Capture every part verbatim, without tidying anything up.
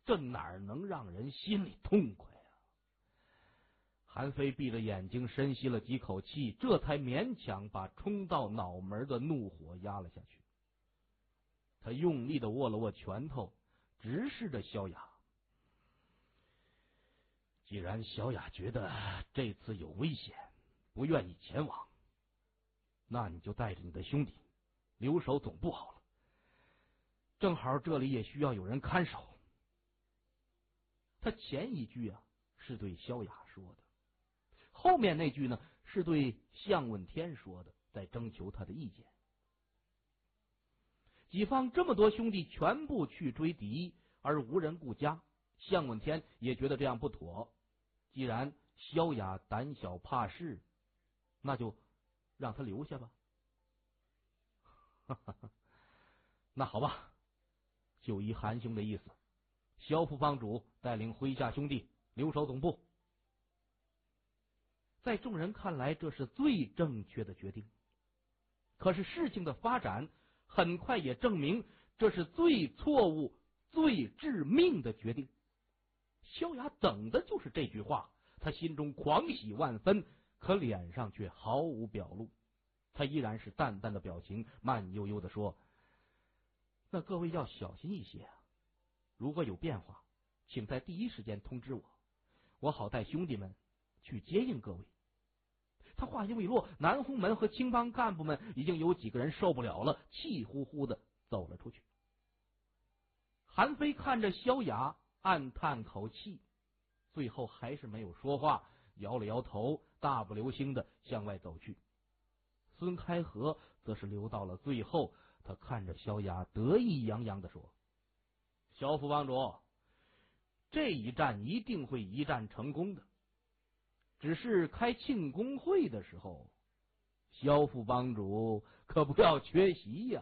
这哪能让人心里痛快啊？韩非闭着眼睛深吸了几口气，这才勉强把冲到脑门的怒火压了下去。他用力的握了握拳头，直视着萧雅。既然萧雅觉得这次有危险，不愿意前往，那你就带着你的兄弟留守总部好了，正好这里也需要有人看守。他前一句啊是对萧雅说的，后面那句呢是对项问天说的，在征求他的意见。己方这么多兄弟全部去追敌，而无人顾家，项问天也觉得这样不妥。既然萧雅胆小怕事，那就让他留下吧。那好吧，就依韩兄的意思，萧副帮主带领麾下兄弟留守总部。在众人看来，这是最正确的决定。可是事情的发展很快也证明，这是最错误、最致命的决定。萧雅等的就是这句话，他心中狂喜万分，可脸上却毫无表露。他依然是淡淡的表情，慢悠悠地说：那各位要小心一些啊，如果有变化，请在第一时间通知我，我好带兄弟们去接应各位。他话音未落，南红门和青帮干部们已经有几个人受不了了，气呼呼的走了出去。韩非看着萧雅，暗叹口气，最后还是没有说话，摇了摇头，大步流星的向外走去。孙开和则是留到了最后，他看着萧雅，得意洋洋的说：萧副帮主，这一战一定会一战成功的，只是开庆功会的时候，萧副帮主可不要缺席呀。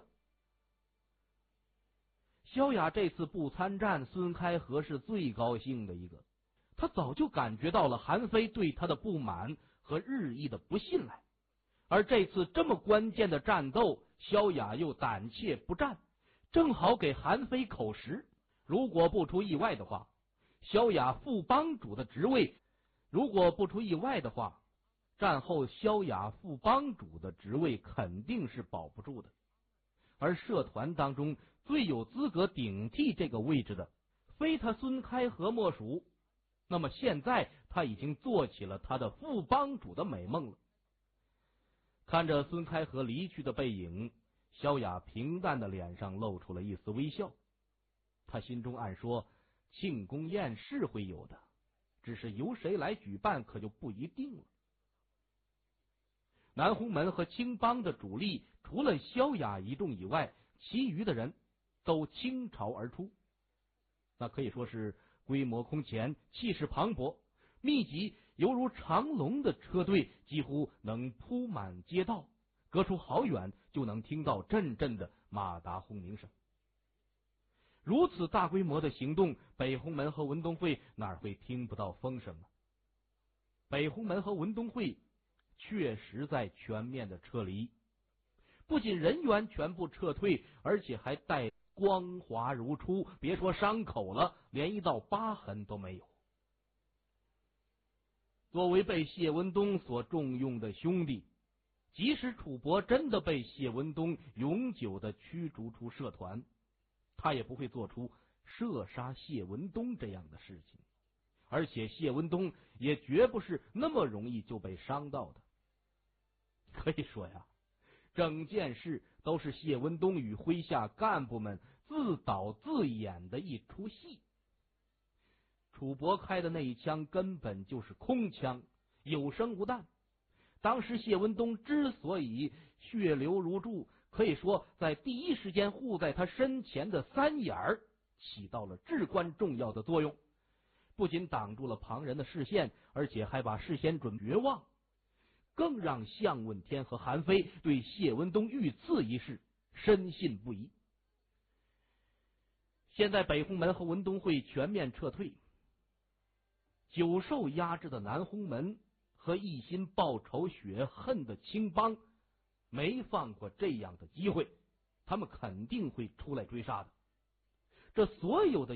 萧雅这次不参战，孙开和是最高兴的一个，他早就感觉到了韩非对他的不满和日益的不信赖，而这次这么关键的战斗，萧雅又胆怯不战，正好给韩非口实。如果不出意外的话，萧雅副帮主的职位如果不出意外的话，战后萧雅副帮主的职位肯定是保不住的。而社团当中最有资格顶替这个位置的，非他孙开和莫属。那么现在他已经做起了他的副帮主的美梦了。看着孙开和离去的背影，萧雅平淡的脸上露出了一丝微笑。他心中暗说，庆功宴是会有的，只是由谁来举办可就不一定了。南红门和青帮的主力除了萧雅一众以外，其余的人都倾巢而出，那可以说是规模空前，气势磅礴，密集犹如长龙的车队几乎能铺满街道，隔出好远就能听到阵阵的马达轰鸣声。如此大规模的行动，北红门和文东会哪会听不到风声呢？北红门和文东会确实在全面的撤离，不仅人员全部撤退，而且还带光滑如初，别说伤口了，连一道疤痕都没有。作为被谢文东所重用的兄弟，即使楚国真的被谢文东永久的驱逐出社团，他也不会做出射杀谢文东这样的事情，而且谢文东也绝不是那么容易就被伤到的。可以说呀，整件事都是谢文东与麾下干部们自导自演的一出戏。楚国开的那一枪根本就是空枪，有声无弹。当时谢文东之所以血流如注，可以说在第一时间护在他身前的三眼儿起到了至关重要的作用，不仅挡住了旁人的视线，而且还把事先准绝望，更让项问天和韩非对谢文东遇刺一事深信不疑。现在北红门和文东会全面撤退，久受压制的南红门和一心报仇雪恨的青帮没放过这样的机会，他们肯定会出来追杀的。这所有的